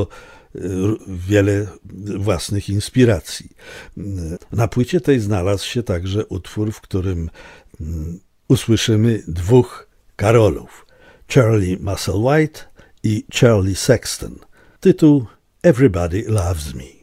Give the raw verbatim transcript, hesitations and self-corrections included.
wiele własnych inspiracji. Na płycie tej znalazł się także utwór, w którym usłyszymy dwóch Karolów, Charlie Musselwhite i Charlie Sexton. Tytuł Everybody Loves Me.